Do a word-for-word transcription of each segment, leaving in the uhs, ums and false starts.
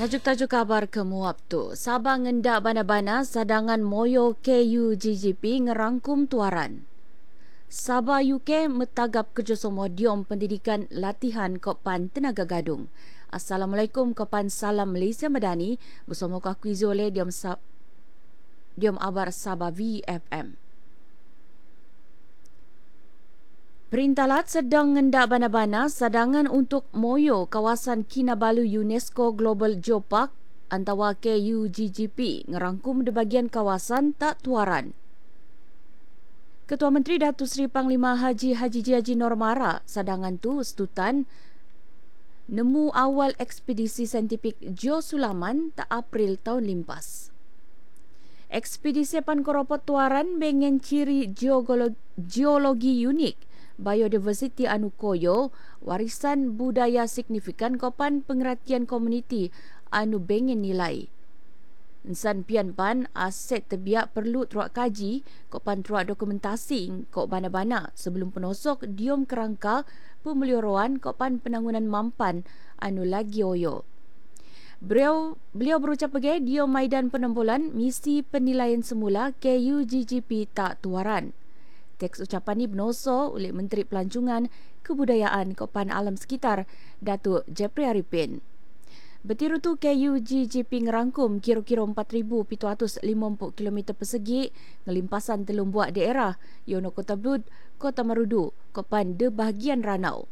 Tajuk-tajuk kabar kemuap tu. Sabah ngendak bana-bana sadangan moyo K U G G P ngerangkum tuaran. Sabah U K metagap kerjasama diom pendidikan latihan Kopan Tenaga Gadung. Assalamualaikum Kopan Salam Malaysia Madani bersama Kak Zole diom Sab diom Abar Sabah V F M. Perintalat sedang ngendak bana-bana sadangan untuk moyo kawasan Kinabalu UNESCO Global Geopark antara K U G G P ngerangkum di bagian kawasan tak tuaran. Ketua Menteri Datuk Seri Panglima Haji Haji Haji Normara sadangan tu setutan nemu awal ekspedisi saintifik Geo Sulaman tak April tahun limpas. Ekspedisi Pankoropot Tuaran bengen ciri geologi, geologi unik biodiversity anu koyo, warisan budaya signifikan kopan pengertian komuniti anu bengen nilai. Insan pian pan aset tebiak perlu teruak kaji kopan teruak dokumentasi kok bana-bana sebelum penosok diom kerangka pemeliharaan kopan penangunan mampan anu lagi oyo. Beliau beliau berucap bagai diom maidan penembulan misi penilaian semula K U G G P tak tuaran. Teks ucapan ini benoso oleh Menteri Pelancongan Kebudayaan Kopan Alam Sekitar Datuk Jeffrey Arifin. Betiru tu K U G G P ngerangkum kira-kira empat ribu tujuh ratus lima puluh kilometer persegi ngelimpasan telung buah daerah Yono Kota Blud, Kota Marudu, Kopan de bahagian Ranau.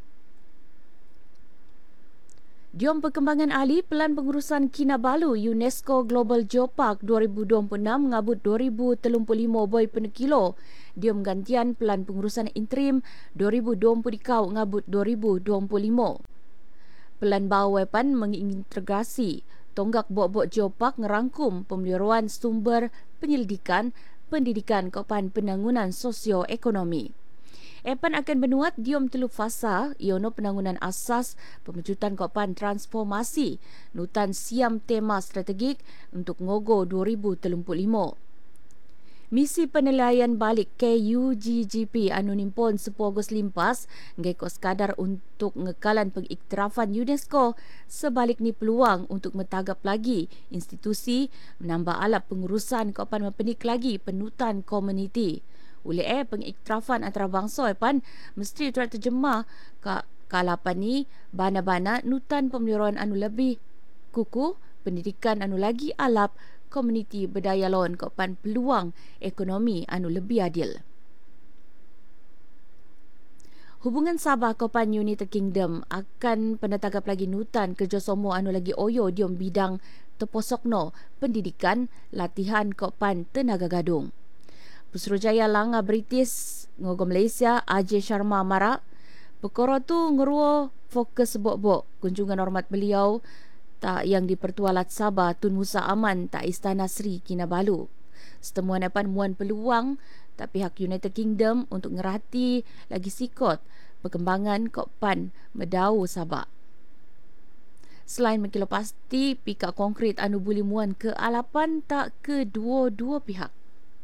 Diom perkembangan ahli Pelan Pengurusan Kinabalu UNESCO Global Geopark dua ribu dua puluh enam ngabut dua ribu tiga puluh lima boy penekilo. Diom gantian Pelan Pengurusan Interim dua ribu dua puluh dikau ngabut dua ribu dua puluh lima. Pelan Bawepan mengintegrasi tonggak bok-bok Geopark ngerangkum pemeliharaan sumber penyelidikan pendidikan Kopan Penangunan Sosioekonomi. Epan akan menuat diom telu fasa iono penangunan asas pemejutan Kopan transformasi nutan siam tema strategik untuk ngogo dua ribu tiga puluh lima. Misi penilaian balik K U G G P anu nimpon sepuluh Ogos limpas ngeko sekadar untuk ngekalan pengiktirafan UNESCO sebalik ni peluang untuk metagap lagi institusi menambah alat pengurusan Kopan mempenik lagi penutan komuniti. Oleh eh pengiktirafan antarabangsa pan mesti turut terjemah ke kalapan ni bana-bana nutan pemeliharaan anu lebih kukuh, pendidikan anu lagi alap, komuniti berdaya lawan kopan peluang ekonomi anu lebih adil. Hubungan Sabah Kopan United Kingdom akan penetagap lagi nutan kerjasama anu lagi oyo diom bidang teposokno pendidikan latihan Kopan Tenaga Gadung. Pusurujaya Langa British ngogo Malaysia Ajay Sharma Marak perkara tu ngeruo fokus bok-bok kunjungan hormat beliau tak yang dipertualat Sabah Tun Musa Aman tak Istana Sri Kinabalu. Setemuan apan muan peluang tak pihak United Kingdom untuk ngerati lagi sikot perkembangan Kopan Medau Sabah. Selain mengkilo pasti pika konkret anu buli muan ke alapan tak kedua-dua pihak.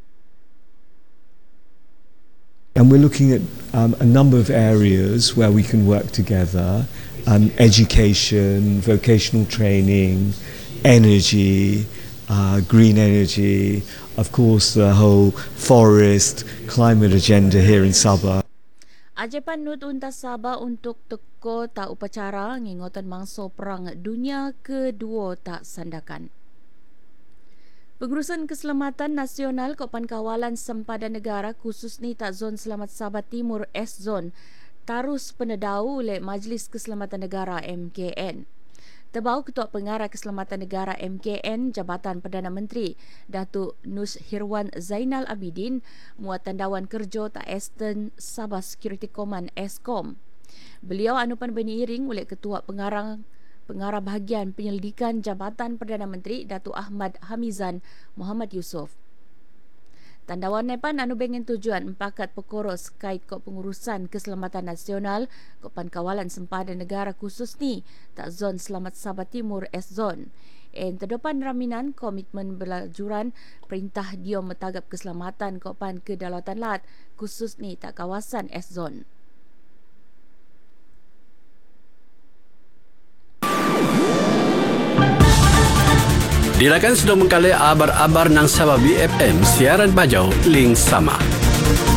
And we're looking at um, a number of areas where we can work together, um, education, vocational training, energy, uh, green energy, of course the whole forest, climate agenda here in Sabah. Ajapan nut untas Sabah untuk teko tak upacara ngingotan mangsa perang dunia kedua tak sandakan. Pengurusan Keselamatan Nasional Kopan Kawalan Sempadan Negara khusus ni tak Zon Selamat Sabah Timur S-Zone tarus penedau oleh Majlis Keselamatan Negara M K N. Tebau Ketua Pengarah Keselamatan Negara M K N Jabatan Perdana Menteri Datuk Nus Hirwan Zainal Abidin muat tandawan kerja tak Eastern Sabah Security Command Eskom. Beliau anupan beriring oleh Ketua Pengarah Pengarah Bahagian Penyelidikan Jabatan Perdana Menteri Datuk Ahmad Hamizan Muhammad Yusof. Tandawan nepan anu bengen tujuan empakat perkara kait kop pengurusan keselamatan nasional Kopan Kawalan Sempadan Negara khusus ni tak Zon Selamat Sabah Timur S-Zone. En terdepan raminan komitmen berlajuran perintah diom metagap keselamatan Kopan Kedaulatan Lat khusus ni tak kawasan S-Zone. Dilakan sudah mengkali abar-abar nang Sabah B F M siaran bajau link sama.